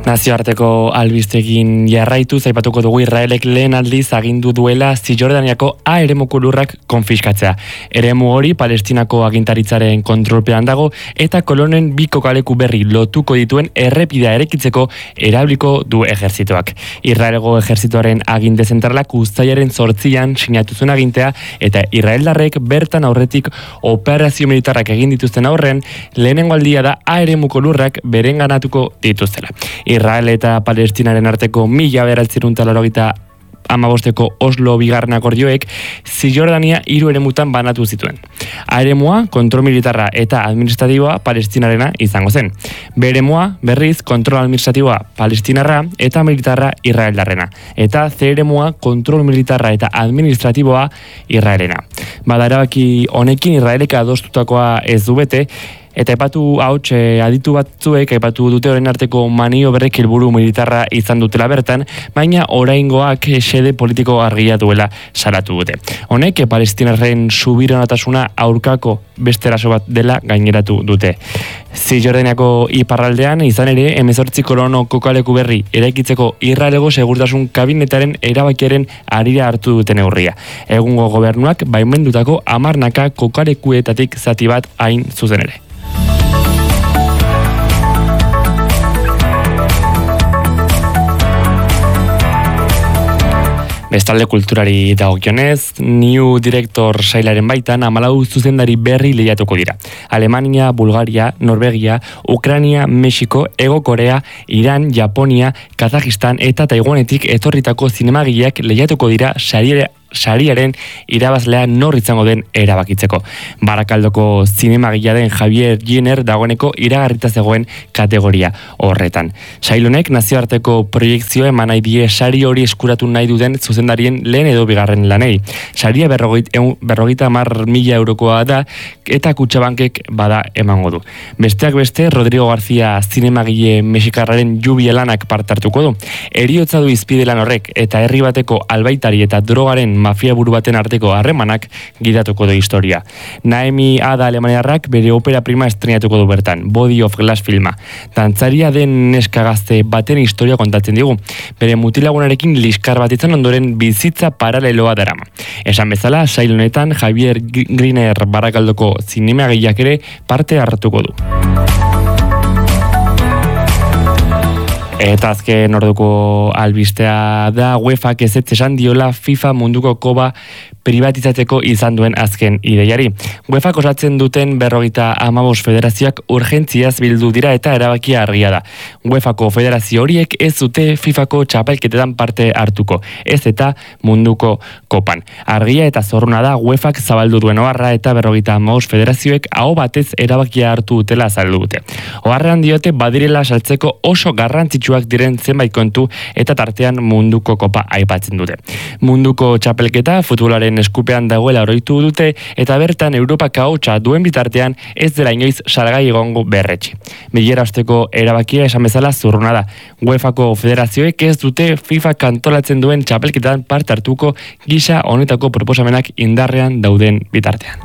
Nazioarteko albistegin jarraitu zaipatuko dugu Israelek lehen aldiz agindu duela Zisjordaniako A eremuko lurrak konfiskatzea. Eremu hori Palestinako agintaritzaren kontrolpean dago eta kolonen bi kokaleku berri lotuko dituen errepidea erekitzeko erabiliko du ejerzitoak. Israelgo ejerzitoaren aginte zentralak uztailaren 8an sinatu zuen agintea eta israeldarrek bertan aurretik operazio militarrak egin dituzten aurren lehenengo aldia da A eremuko lurrak berenganatuko dituztela. Israel eta Palestinaren arteko 1985ko Oslo bigarren akordioek Zisjordania 3 eremutan banatu zituen. A eremua kontrol militarra eta administratiboa Palestinarena izango zen. B eremua berriz kontrol administratiboa Palestinarra eta militarra Israeldarrena. Eta C eremua kontrol militarra eta administratiboa Israelena. Bada erabaki honekin Israelek adostutakoa ez du bete, eta aipatu aditu batzuek aipatu dute orain arteko manioberrek helburu militarra izan dutela bertan, baina oraingoak xede politiko argia duela salatu dute. Honek Palestinarren subiranotasuna aurkako beste eraso bat dela gaineratu dute. Zisjordaniako iparraldean izan ere 18 kolono kokaleku berri eraikitzeko Israelgo segurtasun kabinetaren erabakiaren harira hartu duten neurria. Egungo gobernuak baimendutako 10 kokalekuetatik zati bat hain zuzen ere. Bestalde kulturari dagokionez, New Director sailaren baitan 14 zuzendari berri lehiatuko dira. Alemania, Bulgaria, Norvegia, Ukraina, Mexiko, Hego Korea, Iran, Japonia, Kazajistan eta Taiwanetik etorritako zinemagileak lehiatuko dira sariaren irabazlea nor izango den erabakitzeko. Barakaldoko zinemagilea den Javier Jenner dagoeneko iragarrita zegoen kategoria horretan. Sailonek nazioarteko proiektzioa eman nahi die sari hori eskuratu nahi duten zuzendarien lehen edo bigarren lanei. Saria 50.000 eurokoa da eta Kutxabankek bada emango du. Besteak beste, Rodrigo García zinemagile mexikarraren Lluvia lanak parte hartuko du. Heriotza du izpide lan horrek eta herri bateko albaitari eta drogaren mafia buru baten arteko harremanak gidatuko du historia. Naemi Ada alemaniarrak bere opera prima estrenatuko du bertan, Body of Glass filma. Dantzaria den neska gazte baten historia kontatzen digu. Bere mutilagunarekin liskar bat izan ondoren bizitza paraleloa darama. Esan bezala, sail honetan Javier Griner Barakaldoko zinemagileak ere parte hartuko du. Eta azken orduko albistea da UEFAk ezetz esan diola FIFA munduko koba privatizatzeko izan duen azken ideiari. UEFAk osatzen duten 55 federazioak urgentziaz bildu dira eta erabakia argia da. UEFako federazio horiek ez dute FIFako txapelketetan parte hartuko, ez eta munduko kopan. Argia eta zorruna da UEFak zabaldu duen oharra eta 55 federazioek aho batez erabakia hartu dutela azaldu dute. Oharrean diote badirela saltzeko oso garrantzitsuak diren zenbait kontu eta tartean munduko kopa aipatzen dute. Munduko txapelketa futbolaren eskupean dagoela oroitu dute eta bertan Europako ahotsa duen bitartean ez dela inoiz salgai egongo berretsi. Bilera osteko erabakia esan bezala zurruna da. UEFako federazioek ez dute FIFA kantolatzen duen txapelketan parte hartuko gisa honetako proposamenak indarrean dauden bitartean.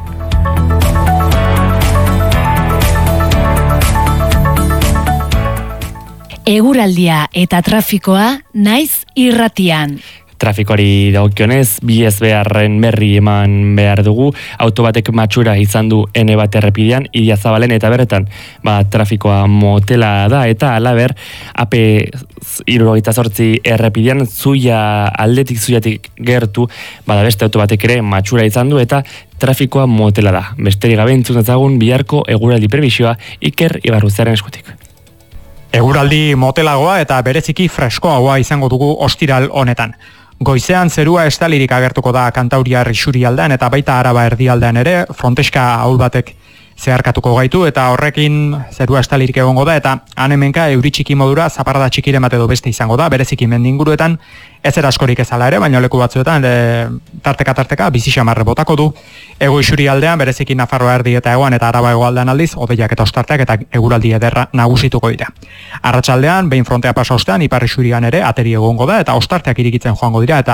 Eguraldia eta trafikoa naiz irratian. Trafikoari dagokionez, BSB-arren berri eman behar dugu, auto batek matxura izan du N bat errepidean, Idiazabalen eta berretan, trafikoa motela da, eta alaber, AP 78 errepidean, aldetik gertu, beste auto batek ere matxura izan du, eta trafikoa motela da. Besterik gabe entzun ezagun biharko eguraldi prebisioa Iker Ibarruzaren eskutik. Eguraldi motelagoa eta bereziki freskoagoa izango dugu ostiral honetan. Goizean zerua estalirik agertuko da Kantauriar isurialdean eta baita Araba erdialdean ere, fronteska ahul batek zeharkatuko gaitu eta horrekin zerua estalirik egongo da eta hemenka euri txiki modura zaparrada txikiren bat edo beste izango da, bereziki mendinguruetan ez eraskorik ezala ere, baina leku batzuetan tarteka bizi xamarre botako du. Ego isurialdean bereziki Nafarroa erdi eta hegoan eta Araba hegoaldean aldiz hodeiak eta ostarteak eta eguraldi ederra nagusituko dira. Arratsaldean behin frontea pasa ostean ipar isurian ere ateri egongo da eta ostarteak irikitzen joango dira eta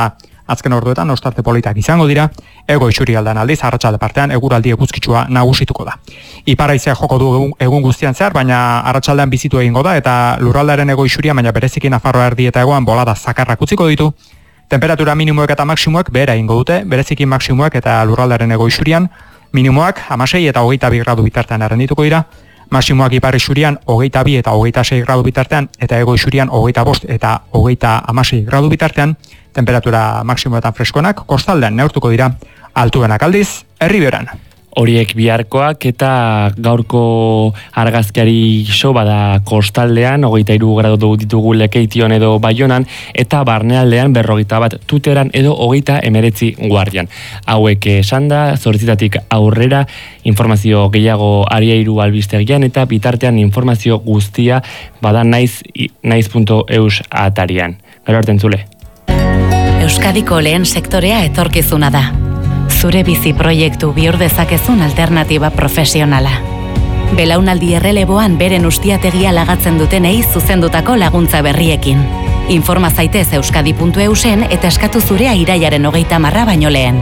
Azken orduetan ostarte politak izango dira, hego isurialdean aldiz arratsalde partean eguraldi eguzkitsua nagusituko da. Ipar-haizea joko du egun guztian zehar, baina arratsaldean bizitu egingo da eta lurraldearen hego isuria, baina bereziki Nafarroa erdi eta hegoan bolada zakarrak utziko ditu. Temperatura minimoek eta maksimoek behera egingo dute, bereziki maksimoek eta lurraldearen hego isurian, minimoak 16 eta 22 gradu bitartean errendituko dira, maksimoak ipar isurian 22 eta 26 gradu bitartean, eta hego isurian 25 eta 26 gradu bitartean, temperatura maksimoetan freskoenak kostaldean neurtuko dira, altuenak aldiz, Erriberan. Horiek biharkoak eta gaurko argazkiari so bada kostaldean, 23 gradu ditugu Lekeition edo Baionan, eta barnealdean 41 Tuteran edo 39 Guardian. Hauek esanda, 8 aurrera, informazio gehiago Ariairu albistegian eta bitartean informazio guztia bada naiz.eus atarian. Gero arte entzule. Euskadiko lehen sektorea etorkizuna da. Zure bizi proiektu bihur dezakezun alternatiba profesionala. Belaunaldi erreleboan beren ustiategia lagatzen dutenei zuzendutako laguntza berriekin. Informa zaitez euskadi.eusen eta eskatu zurea irailaren 30 baino lehen.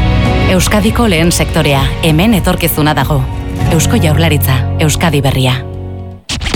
Euskadiko lehen sektorea, hemen etorkizuna dago. Eusko Jaurlaritza, Euskadi berria.